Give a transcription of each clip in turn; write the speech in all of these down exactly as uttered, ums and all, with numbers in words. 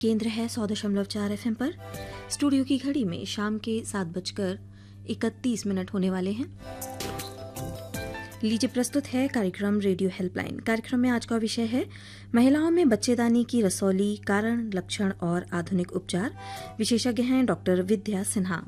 केंद्र है सौ दशमलव चार एफ एम पर। स्टूडियो की घड़ी में शाम के सात बजकर इकतीस मिनट होने वाले हैं। लीजिए प्रस्तुत है कार्यक्रम रेडियो हेल्पलाइन। कार्यक्रम में आज का विषय है महिलाओं में बच्चेदानी की रसौली, कारण, लक्षण और आधुनिक उपचार। विशेषज्ञ हैं डॉक्टर विद्या सिन्हा।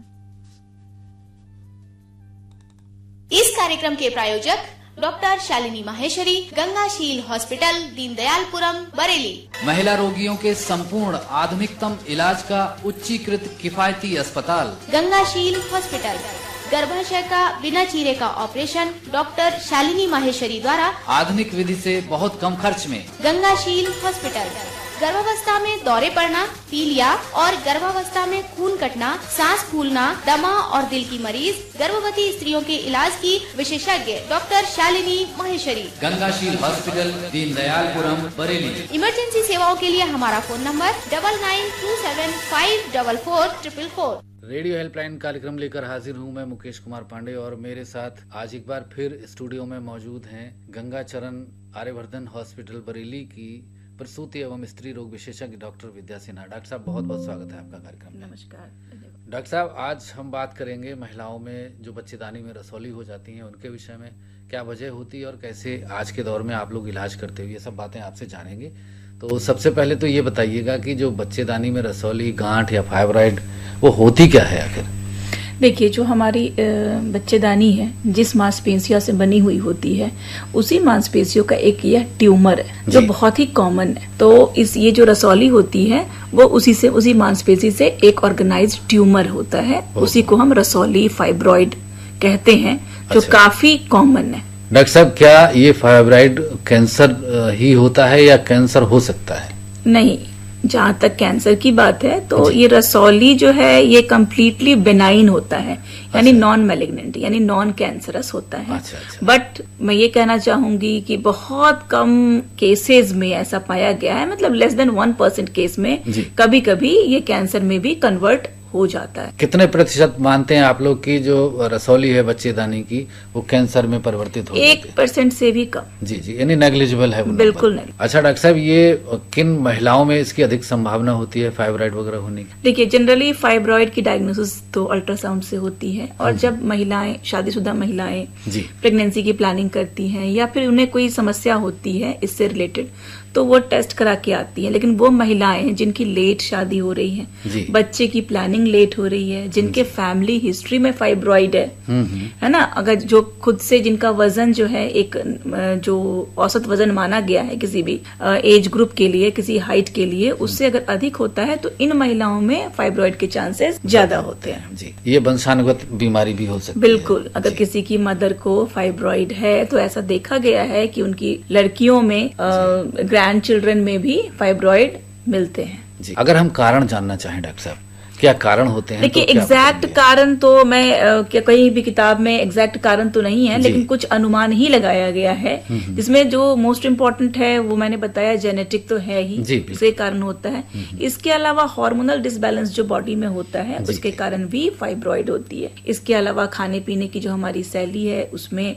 इस कार्यक्रम के प्रायोजक डॉक्टर शालिनी माहेश्वरी, गंगाशील हॉस्पिटल, दीनदयालपुरम, बरेली। महिला रोगियों के संपूर्ण आधुनिकतम इलाज का उच्चीकृत किफायती अस्पताल गंगाशील हॉस्पिटल। गर्भाशय का बिना चीरे का ऑपरेशन डॉक्टर शालिनी माहेश्वरी द्वारा आधुनिक विधि से बहुत कम खर्च में। गंगाशील हॉस्पिटल। गर्भावस्था में दौरे पड़ना, पीलिया और गर्भावस्था में खून कटना, सांस फूलना, दमा और दिल की मरीज, गर्भवती स्त्रियों के इलाज की विशेषज्ञ doctor Shalini Maheshwari. Gangasheel hospital, Deendayalpuram, Bareilly. Emergency सेवाओं के लिए हमारा phone number double nine to seven five double four triple four. Radio helpline कार्यक्रम लेकर हाजिर हूँ मैं मुकेश कुमार पांडे, और मेरे साथ आज एक बार फिर स्टूडियो में मौजूद हैं गंगाचरण आर्यवर्धन हॉस्पिटल बरेली की प्रसूति एवं स्त्री रोग विशेषज्ञ डॉक्टर विद्या सिन्हा। डॉक्टर साहब, बहुत बहुत स्वागत है आपका कार्यक्रम में। नमस्कार डॉक्टर साहब, आज हम बात करेंगे महिलाओं में जो बच्चेदानी में रसौली हो जाती हैं उनके विषय में। क्या वजह होती है और कैसे आज के दौर में आप लोग इलाज करते हुए, ये सब बातें आपसे जानेंगे। तो सबसे पहले तो ये बताइएगा कि जो बच्चेदानी में रसौली, गांठ या फाइब्रॉइड, वो होती क्या है आखिर? देखिए, जो हमारी बच्चेदानी है जिस मांसपेशियों से बनी हुई होती है, उसी मांसपेशियों का एक यह ट्यूमर है जो बहुत ही कॉमन है। तो इस ये जो रसौली होती है वो उसी से उसी मांसपेशी से एक ऑर्गेनाइज्ड ट्यूमर होता है, उसी को हम रसौली, फाइब्रॉइड कहते हैं, जो अच्छा। काफी कॉमन है। डॉक्टर साहब, क्या ये फाइब्रॉइड कैंसर ही होता है या कैंसर हो सकता है? नहीं, जहाँ तक कैंसर की बात है तो ये रसौली जो है ये कम्प्लीटली बेनाइन होता है, यानी नॉन मैलिग्नेंट, यानी नॉन कैंसरस होता है। अच्छा, अच्छा। बट मैं ये कहना चाहूंगी कि बहुत कम केसेस में ऐसा पाया गया है, मतलब less than one percent case में कभी कभी ये कैंसर में भी कन्वर्ट हो जाता है। कितने प्रतिशत मानते हैं आप लोग की जो रसौली है बच्चेदानी की वो कैंसर में परिवर्तित हो जाती है? एक परसेंट से भी कम। जी जी, यानी नेग्लिजिबल है। बिल्कुल नहीं। अच्छा डॉक्टर साहब, ये किन महिलाओं में इसकी अधिक संभावना होती है फाइब्रॉइड वगैरह होने की? देखिए, जनरली फाइब्रॉइड की डायग्नोसिस तो अल्ट्रासाउंड से होती है, और जब महिलाएं, शादीशुदा महिलाएं प्रेगनेंसी की प्लानिंग करती हैं या फिर उन्हें कोई समस्या होती है इससे रिलेटेड, तो वो टेस्ट करा के आती हैं। लेकिन वो महिलाएं जिनकी लेट शादी हो रही है, बच्चे की प्लानिंग लेट हो रही है, जिनके फैमिली हिस्ट्री में फाइब्रॉइड है, है ना, अगर जो खुद से जिनका वजन जो है एक जो औसत वजन माना गया है किसी भी एज ग्रुप के लिए, किसी हाइट के लिए, उससे अगर अधिक होता है तो इन महिलाओं में फाइब्रॉइड के चांसेस ज्यादा होते हैं। जी, ये वंशानुगत बीमारी भी हो सकती है। बिल्कुल, अगर किसी की मदर को फाइब्रॉइड है तो ऐसा देखा गया है कि उनकी लड़कियों में, ग्रैंड चिल्ड्रन में भी फाइब्रॉइड मिलते हैं। जी, अगर हम कारण जानना चाहें डॉक्टर साहब, क्या कारण होते हैं? देखिए, तो एग्जैक्ट कारण तो मैं क्या कहीं भी किताब में एग्जैक्ट कारण तो नहीं है, लेकिन कुछ अनुमान ही लगाया गया है, जिसमें जो मोस्ट इम्पोर्टेंट है वो मैंने बताया, जेनेटिक तो है ही, उसके कारण होता है। इसके अलावा हार्मोनल डिसबैलेंस जो बॉडी में होता है उसके कारण भी फाइब्रॉइड होती है। इसके अलावा खाने पीने की जो हमारी शैली है उसमें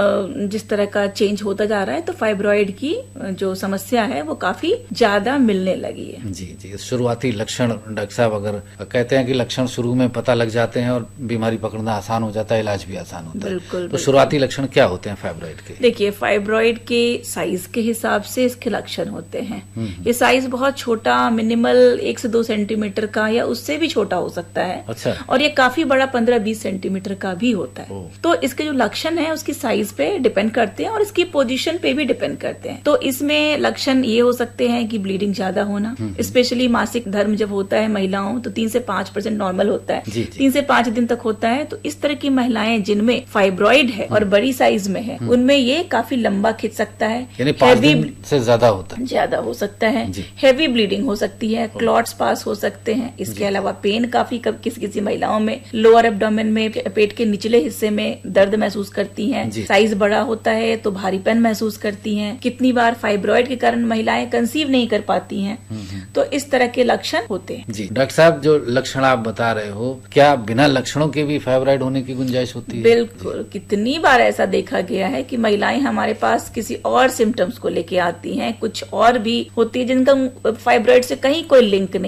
जिस तरह का चेंज होता जा रहा है, तो फाइब्रॉइड की जो समस्या है वो काफी ज्यादा मिलने लगी है। जी जी, शुरुआती लक्षण डॉक्टर साहब, अगर कहते हैं कि लक्षण शुरू में पता लग जाते हैं और बीमारी पकड़ना आसान हो जाता है, इलाज भी आसान होता है, बिल्कुल, तो शुरुआती लक्षण क्या होते हैं फाइब्रॉइड के? देखिए, फाइब्रॉइड के साइज के हिसाब से इसके लक्षण होते हैं। ये साइज बहुत छोटा, मिनिमल एक से दो सेंटीमीटर का या उससे भी छोटा हो सकता है। अच्छा। और ये काफी बड़ा पंद्रह बीस सेंटीमीटर का भी होता है। तो इसके जो लक्षण है उसकी साइज पे डिपेंड करते हैं और इसकी पोजीशन पे भी डिपेंड करते हैं। तो इसमें लक्षण ये हो सकते हैं कि ब्लीडिंग ज्यादा होना, स्पेशली मासिक धर्म जब होता है महिलाओं, तो तीन से पांच परसेंट नॉर्मल होता है, जी, जी। तीन से पांच दिन तक होता है। तो इस तरह की महिलाएं जिनमें फाइब्रॉइड है और बड़ी साइज में है, उनमें ये काफी लंबा खिंच सकता है, यानी पांच दिन से ज्यादा होता है, ज्यादा हो सकता है, हैवी ब्लीडिंग हो सकती है, क्लॉट्स पास हो सकते हैं। इसके अलावा पेन काफी कब किसी किसी महिलाओं में लोअर एब्डोमेन में, पेट के निचले हिस्से में दर्द महसूस करती हैं। साइज बड़ा होता है तो भारीपन महसूस करती हैं। कितनी बार फाइब्रॉइड के कारण महिलाएं कंसीव नहीं कर पाती हैं। तो इस तरह के लक्षण होते हैं। जी डॉक्टर साहब, जो लक्षण आप बता रहे हो, क्या बिना लक्षणों के भी फाइब्रॉइड होने की गुंजाइश होती है? बिल्कुल, कितनी बार ऐसा देखा गया है कि महिलाएं हमारे पास किसी और सिम्टम्स को लेके आती हैं, कुछ और भी होती है जिनका फाइब्रॉइड से कहीं कोई लिंक नहीं